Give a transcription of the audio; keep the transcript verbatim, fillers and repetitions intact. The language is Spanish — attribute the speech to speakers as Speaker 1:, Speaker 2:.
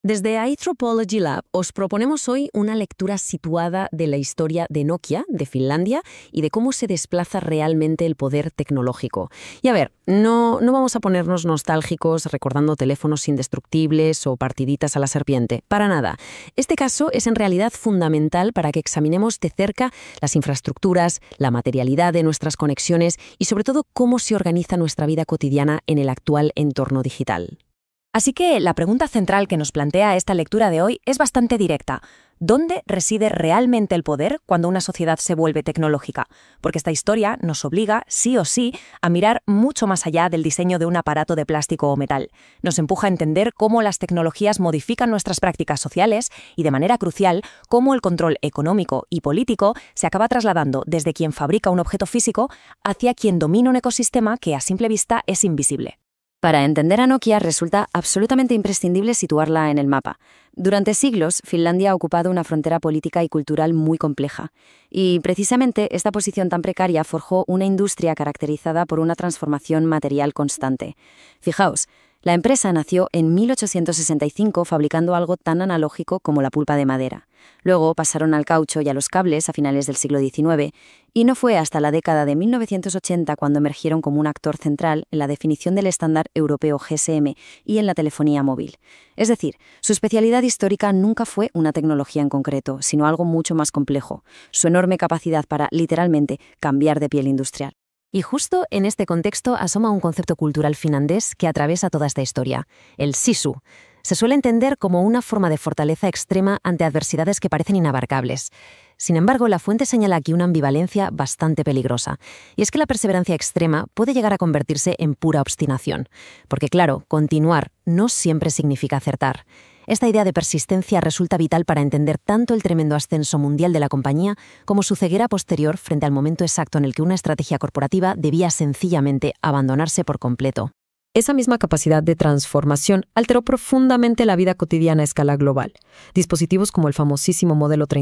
Speaker 1: Desde iThropology Lab os proponemos hoy una lectura situada de la historia de Nokia, de Finlandia, y de cómo se desplaza realmente el poder tecnológico. Y a ver, no, no vamos a ponernos nostálgicos recordando teléfonos indestructibles o partiditas a la serpiente, para nada. Este caso es en realidad fundamental para que examinemos de cerca las infraestructuras, la materialidad de nuestras conexiones y sobre todo cómo se organiza nuestra vida cotidiana en el actual entorno digital.
Speaker 2: Así que la pregunta central que nos plantea esta lectura de hoy es bastante directa. ¿Dónde reside realmente el poder cuando una sociedad se vuelve tecnológica? Porque esta historia nos obliga, sí o sí, a mirar mucho más allá del diseño de un aparato de plástico o metal. Nos empuja a entender cómo las tecnologías modifican nuestras prácticas sociales y, de manera crucial, cómo el control económico y político se acaba trasladando desde quien fabrica un objeto físico hacia quien domina un ecosistema que a simple vista es invisible.
Speaker 3: Para entender a Nokia resulta absolutamente imprescindible situarla en el mapa. Durante siglos, Finlandia ha ocupado una frontera política y cultural muy compleja. Y precisamente esta posición tan precaria forjó una industria caracterizada por una transformación material constante. Fijaos, la empresa nació en mil ochocientos sesenta y cinco fabricando algo tan analógico como la pulpa de madera. Luego pasaron al caucho y a los cables a finales del siglo diecinueve, y no fue hasta la década de mil novecientos ochenta cuando emergieron como un actor central en la definición del estándar europeo G S M y en la telefonía móvil. Es decir, su especialidad histórica nunca fue una tecnología en concreto, sino algo mucho más complejo, su enorme capacidad para, literalmente, cambiar de piel industrial.
Speaker 1: Y justo en este contexto asoma un concepto cultural finlandés que atraviesa toda esta historia, el sisu. Se suele entender como una forma de fortaleza extrema ante adversidades que parecen inabarcables. Sin embargo, la fuente señala aquí una ambivalencia bastante peligrosa, y es que la perseverancia extrema puede llegar a convertirse en pura obstinación, porque claro, continuar no siempre significa acertar. Esta idea de persistencia resulta vital para entender tanto el tremendo ascenso mundial de la compañía como su ceguera posterior frente al momento exacto en el que una estrategia corporativa debía sencillamente abandonarse por completo.
Speaker 4: Esa misma capacidad de transformación alteró profundamente la vida cotidiana a escala global. Dispositivos como el famosísimo modelo